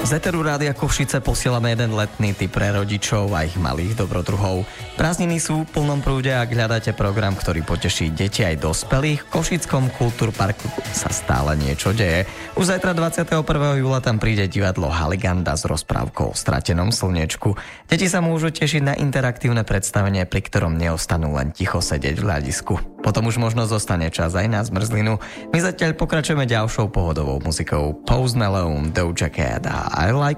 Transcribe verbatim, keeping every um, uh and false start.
Z Eteru Rádia Košice posielame jeden letný tip pre rodičov a ich malých dobrodruhov. Prázdniny sú v plnom prúde, ak hľadáte program, ktorý poteší deti aj dospelých. V Košickom Kultúrparku sa stále niečo deje. Už zajtra dvadsiateho prvého júla tam príde divadlo Haliganda s rozprávkou o stratenom slniečku. Deti sa môžu tešiť na interaktívne predstavenie, pri ktorom neostanú len ticho sedieť v hľadisku. Potom už možno zostane čas aj na zmrzlinu. My zatiaľ pokračujeme ďalšou pohodovou muzikou. Post Malone, Doja Cat a I Like